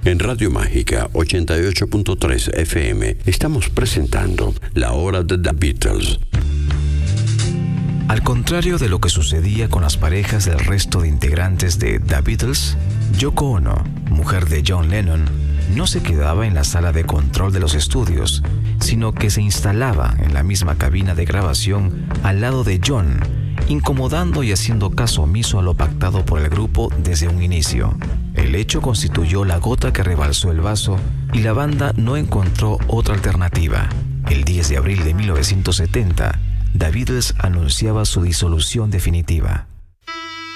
En Radio Mágica 88.3 FM estamos presentando La Hora de The Beatles. Al contrario de lo que sucedía con las parejas del resto de integrantes de The Beatles, Yoko Ono, mujer de John Lennon, no se quedaba en la sala de control de los estudios, sino que se instalaba en la misma cabina de grabación al lado de John, incomodando y haciendo caso omiso a lo pactado por el grupo desde un inicio. El hecho constituyó la gota que rebalsó el vaso y la banda no encontró otra alternativa. El 10 de abril de 1970, The Beatles anunciaba su disolución definitiva.